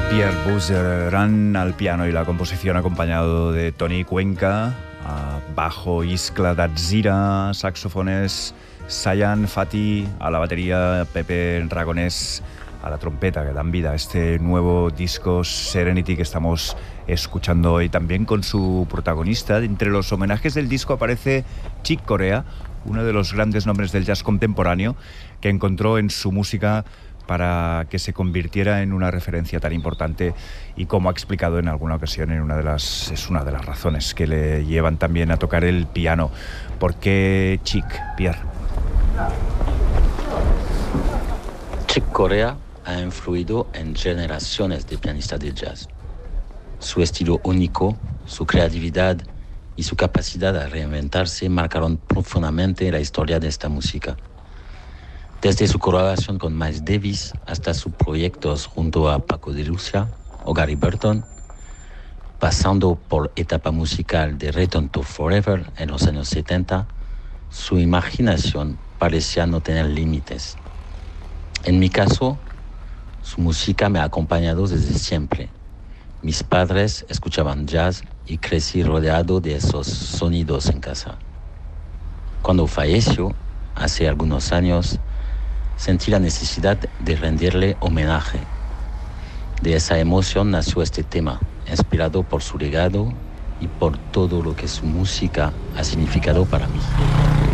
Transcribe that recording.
Pierre Bourgeran al piano y la composición, acompañado de Toni Cuenca, a bajo Iskla Datzira, saxofones Sayan Fati, a la batería Pepe Ragonés, a la trompeta, que dan vida a este nuevo disco Serenity que estamos escuchando hoy, también con su protagonista. Entre los homenajes del disco aparece Chick Corea, uno de los grandes nombres del jazz contemporáneo, que encontró en su música para que se convirtiera en una referencia tan importante, y como ha explicado en alguna ocasión, es una de las razones que le llevan también a tocar el piano. ¿Por qué Chick, Pierre? Chick Corea ha influido en generaciones de pianistas de jazz. Su estilo único, su creatividad y su capacidad de reinventarse marcaron profundamente la historia de esta música. Desde su colaboración con Miles Davis hasta sus proyectos junto a Paco de Lucia o Gary Burton, pasando por etapa musical de Return to Forever en los años 70, su imaginación parecía no tener límites. En mi caso, su música me ha acompañado desde siempre. Mis padres escuchaban jazz y crecí rodeado de esos sonidos en casa. Cuando falleció, hace algunos años, sentí la necesidad de rendirle homenaje. De esa emoción nació este tema, inspirado por su legado y por todo lo que su música ha significado para mí.